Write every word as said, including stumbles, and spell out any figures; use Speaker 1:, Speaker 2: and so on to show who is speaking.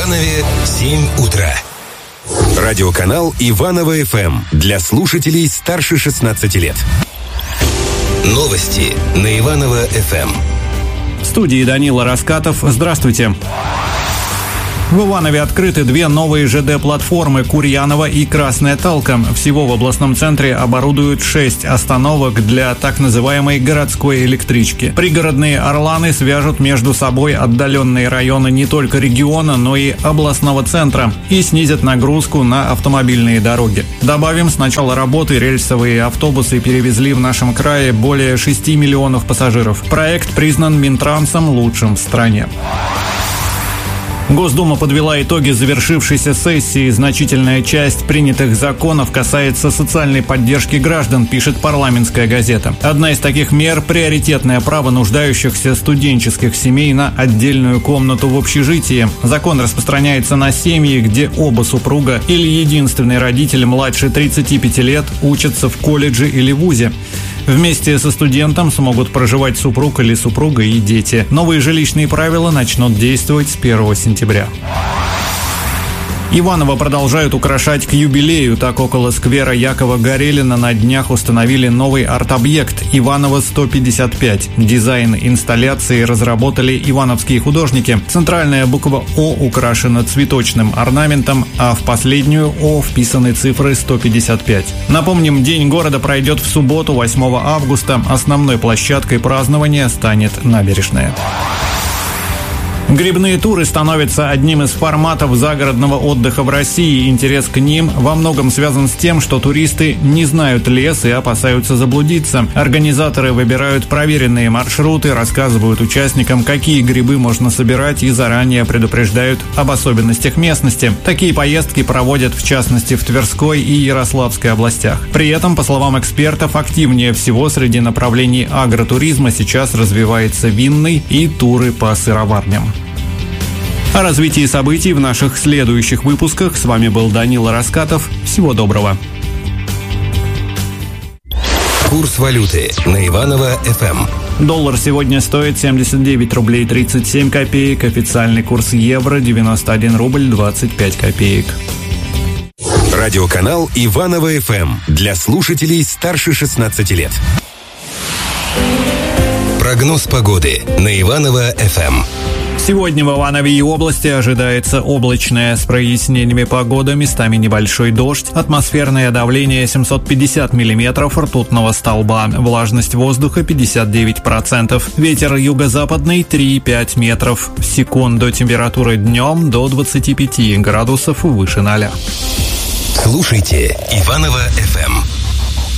Speaker 1: Иванове семь утра. Радиоканал Иваново-ФМ для слушателей старше шестнадцати лет. Новости на Иваново-ФМ.
Speaker 2: В студии Данила Раскатов. Здравствуйте. В Иванове открыты две новые ЖД-платформы Курьяново и Красная Талка. Всего в областном центре оборудуют шесть остановок для так называемой городской электрички. Пригородные «Орланы» свяжут между собой отдаленные районы не только региона, но и областного центра и снизят нагрузку на автомобильные дороги. Добавим, с начала работы рельсовые автобусы перевезли в нашем крае более шести миллионов пассажиров. Проект признан Минтрансом лучшим в стране. Госдума подвела итоги завершившейся сессии. Значительная часть принятых законов касается социальной поддержки граждан, пишет «Парламентская газета». Одна из таких мер – приоритетное право нуждающихся студенческих семей на отдельную комнату в общежитии. Закон распространяется на семьи, где оба супруга или единственный родитель младше тридцати пяти лет учатся в колледже или вузе. Вместе со студентом смогут проживать супруг или супруга и дети. Новые жилищные правила начнут действовать с первого сентября. Иваново продолжают украшать к юбилею. Так, около сквера Якова Горелина на днях установили новый арт-объект «Иваново сто пятьдесят пять». Дизайн инсталляции разработали ивановские художники. Центральная буква «О» украшена цветочным орнаментом, а в последнюю «О» вписаны цифры сто пятьдесят пять. Напомним, День города пройдет в субботу, восьмого августа. Основной площадкой празднования станет набережная. Грибные туры становятся одним из форматов загородного отдыха в России. Интерес к ним во многом связан с тем, что туристы не знают лес и опасаются заблудиться. Организаторы выбирают проверенные маршруты, рассказывают участникам, какие грибы можно собирать, и заранее предупреждают об особенностях местности. Такие поездки проводят в частности в Тверской и Ярославской областях. При этом, по словам экспертов, активнее всего среди направлений агротуризма сейчас развивается винный и туры по сыроварням. О развитии событий в наших следующих выпусках. С вами был Данила Раскатов. Всего доброго.
Speaker 1: Курс валюты на Иваново-ФМ.
Speaker 2: Доллар сегодня стоит семьдесят девять рублей тридцать семь копеек. Официальный курс евро девяносто один рубль двадцать пять копеек.
Speaker 1: Радиоканал Иваново-ФМ для слушателей старше шестнадцати лет. Прогноз погоды на Иваново-ФМ.
Speaker 2: Сегодня в Иванове и области ожидается облачная с прояснениями погода, местами небольшой дождь, атмосферное давление семьсот пятьдесят миллиметров ртутного столба, влажность воздуха пятьдесят девять процентов, ветер юго-западный три и пять метров в секунду, температура днем до двадцати пяти градусов выше ноля.
Speaker 1: Слушайте Иваново-ФМ.